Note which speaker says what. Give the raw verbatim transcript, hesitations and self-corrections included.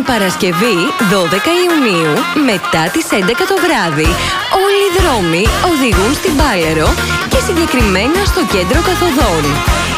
Speaker 1: Παρασκευή δώδεκα Ιουνίου μετά τις έντεκα το βράδυ. Όλοι οι δρόμοι οδηγούν στην Πάλαιρο και συγκεκριμένα στο κέντρο καθοδών.